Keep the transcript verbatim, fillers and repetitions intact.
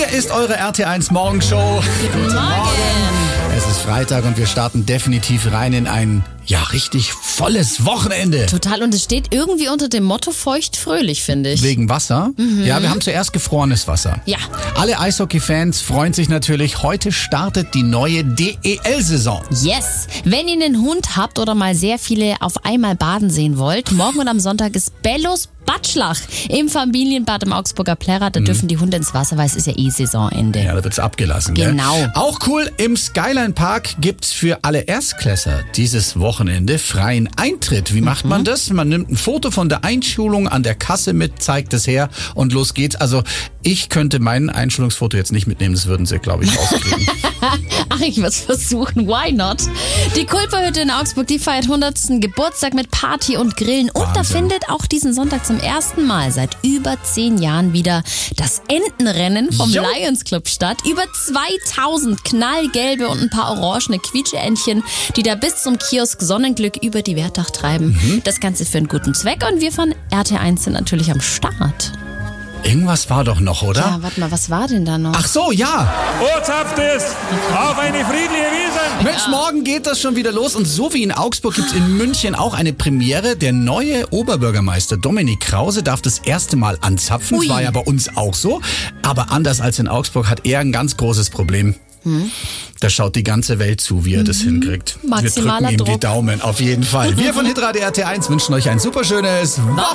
Hier ist eure R T eins Morgenshow. Guten Morgen. Es ist Freitag und wir starten definitiv rein in ein, ja, richtig volles Wochenende. Total, und es steht irgendwie unter dem Motto feucht-fröhlich, finde ich. Wegen Wasser? Mhm. Ja, wir haben zuerst gefrorenes Wasser. Ja. Alle Eishockey-Fans freuen sich natürlich. Heute startet die neue D E L-Saison. Yes. Wenn ihr einen Hund habt oder mal sehr viele auf einmal baden sehen wollt, morgen und am Sonntag ist Bellos Batschlach im Familienbad im Augsburger Plärrer. Da mhm. dürfen die Hunde ins Wasser, weil es ist ja eh Saisonende. Ja, da wird's abgelassen. Genau. Gell? Auch cool, im Skyline Park gibt's für alle Erstklässler dieses Wochenende freien Eintritt. Wie macht mhm. man das? Man nimmt ein Foto von der Einschulung an der Kasse mit, zeigt es her und los geht's. Also ich könnte mein Einschulungsfoto jetzt nicht mitnehmen, das würden sie, glaube ich, rauskriegen. Ach, ich muss versuchen, why not? Die Kulperhütte in Augsburg, die feiert hundertsten Geburtstag mit Party und Grillen. Und Wahnsinn. Da findet auch diesen Sonntag zum ersten Mal seit über zehn Jahren wieder das Entenrennen vom jo. Lions Club statt. Über zweitausend knallgelbe und ein paar orangene Quietscheentchen, die da bis zum Kiosk Sonnenglück über die Wertach treiben. Mhm. Das Ganze für einen guten Zweck und wir von R T eins sind natürlich am Start. Irgendwas war doch noch, oder? Ja, warte mal, was war denn da noch? Ach so, ja. Ortshaft ist auf eine friedliche Wiese. Mensch, ja. Morgen geht das schon wieder los. Und so wie in Augsburg gibt es in München auch eine Premiere. Der neue Oberbürgermeister Dominik Krause darf das erste Mal anzapfen. Ui. War ja bei uns auch so. Aber anders als in Augsburg hat er ein ganz großes Problem. Hm. Da schaut die ganze Welt zu, wie er das mhm. hinkriegt. Maximaler Wir drücken ihm Druck. die Daumen, auf jeden Fall. Wir von Hitradio R T eins wünschen euch ein superschönes Wochenende.